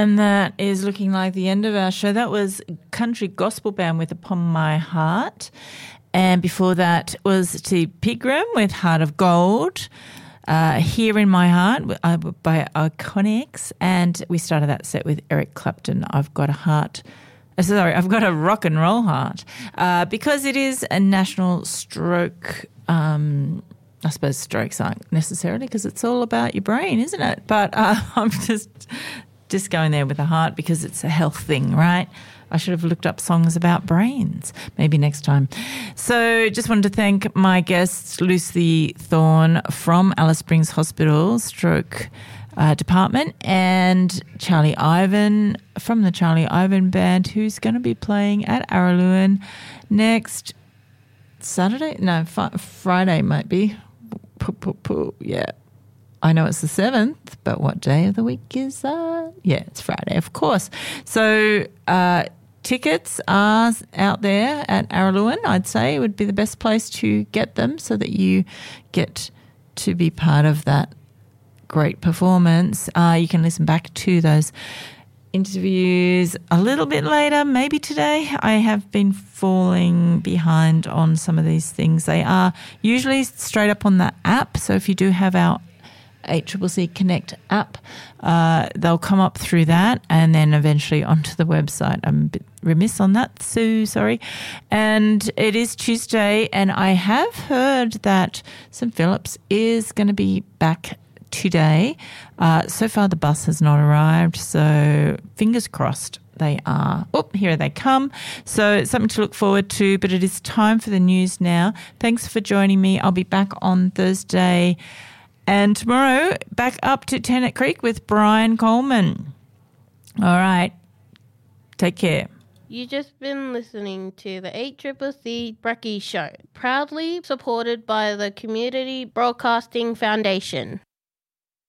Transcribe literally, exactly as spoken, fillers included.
And that is looking like the end of our show. That was Country Gospel Band with Upon My Heart. And before that was T. Pigram with Heart of Gold. Uh, Here in My Heart uh, by Iconics. And we started that set with Eric Clapton, I've Got a Heart. Uh, sorry, I've Got a Rock and Roll Heart. Uh, because it is a national stroke um I suppose strokes aren't necessarily because it's all about your brain, isn't it? But uh, I'm just just going there with the heart because it's a health thing, right? I should have looked up songs about brains maybe next time. So just wanted to thank my guests, Lucy Thorne from Alice Springs Hospital Stroke uh, Department, and Charlie Ivan from the Charlie Ivan Band, who's going to be playing at Araluen next Saturday? No, f- Friday might be. Yeah, I know it's the seventh, but what day of the week is that? Yeah, it's Friday, of course. So uh, tickets are out there at Araluen. I'd say it would be the best place to get them so that you get to be part of that great performance. Uh, you can listen back to those interviews a little bit later, maybe today. I have been falling behind on some of these things. They are usually straight up on the app, so if you do have our A C C C Connect app, uh, they'll come up through that and then eventually onto the website. I'm a bit remiss on that, so sorry. And it is Tuesday, and I have heard that Saint Phillips is going to be back today. Uh, so far the bus has not arrived, so fingers crossed they are. Oh, here they come. So it's something to look forward to, but it is time for the news now. Thanks for joining me. I'll be back on Thursday and tomorrow back up to Tennant Creek with Brian Coleman. All right. Take care. You've just been listening to the A C C C Brekkie Show, proudly supported by the Community Broadcasting Foundation.